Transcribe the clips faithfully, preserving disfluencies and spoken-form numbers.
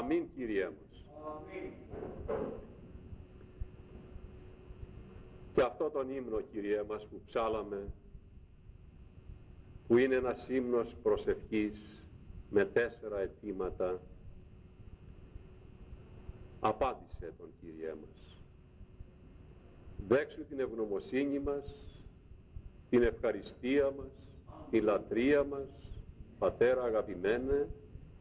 Αμήν, Κύριέ μας. Αμήν. Και αυτό τον ύμνο, Κύριέ μας, που ψάλαμε, που είναι ένας ύμνος προσευχής με τέσσερα αιτήματα, απάντησε τον, Κύριέ μας. Δέξου την ευγνωμοσύνη μας, την ευχαριστία μας, τη λατρεία μας, Πατέρα αγαπημένε.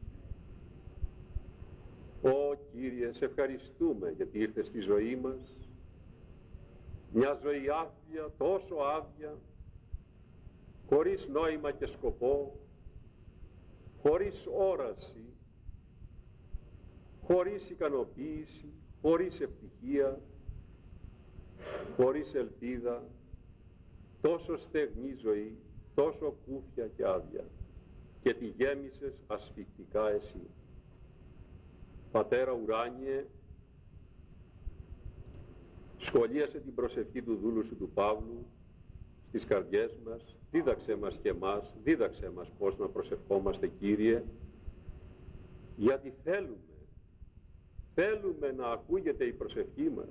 Ω Κύριε, σε ευχαριστούμε γιατί ήρθες στη ζωή μας, μια ζωή άδεια, τόσο άδεια, χωρίς νόημα και σκοπό, χωρίς όραση, χωρίς ικανοποίηση, χωρίς ευτυχία, χωρίς ελπίδα, τόσο στεγνή ζωή, τόσο κούφια και άδεια, και τη γέμισες ασφυκτικά εσύ. Πατέρα ουράνιε, σχολίασε την προσευχή του δούλου σου του Παύλου στις καρδιές μας, δίδαξέ μας και εμάς, δίδαξέ μας πώς να προσευχόμαστε, Κύριε, γιατί θέλουμε, θέλουμε να ακούγεται η προσευχή μας.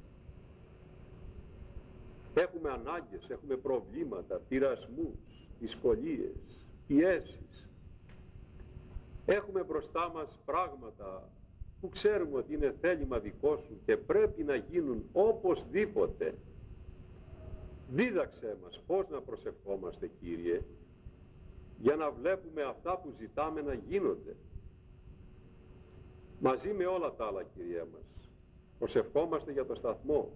Έχουμε ανάγκες, έχουμε προβλήματα, πειρασμούς, δυσκολίες, πιέσεις. Έχουμε μπροστά μας πράγματα που ξέρουμε ότι είναι θέλημα δικό σου και πρέπει να γίνουν οπωσδήποτε. Δίδαξέ μας πώς να προσευχόμαστε, Κύριε, για να βλέπουμε αυτά που ζητάμε να γίνονται. Μαζί με όλα τα άλλα, Κύριε μας, προσευχόμαστε για το σταθμό.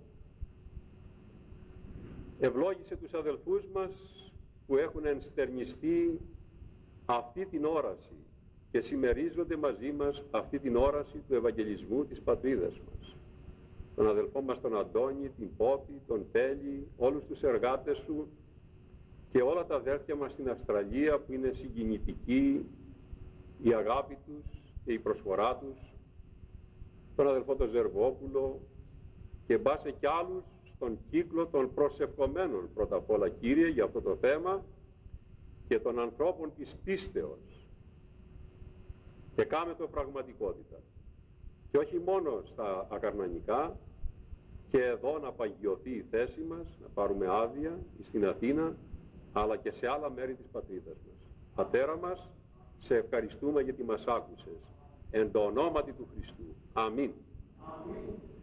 Ευλόγησε τους αδελφούς μας που έχουν ενστερνιστεί αυτή την όραση και συμμερίζονται μαζί μας αυτή την όραση του Ευαγγελισμού της πατρίδας μας. Τον αδελφό μας τον Αντώνη, την Πόπη, τον Τέλη, όλους τους εργάτες σου και όλα τα αδέρφια μας στην Αυστραλία που είναι συγκινητική η αγάπη τους και η προσφορά τους, τον αδελφό τον Ζερβόπουλο και μπάσε κι άλλους στον κύκλο των προσευχομένων πρώτα απ' όλα, Κύριε, για αυτό το θέμα και των ανθρώπων της πίστεως, και κάμε το πραγματικότητα και όχι μόνο στα ακαρνανικά, και εδώ να παγιωθεί η θέση μας, να πάρουμε άδεια στην Αθήνα αλλά και σε άλλα μέρη της πατρίδας μας. Πατέρα μας, σε ευχαριστούμε γιατί μας άκουσες, εν το ονόματι του Χριστού. Αμήν. Αμήν.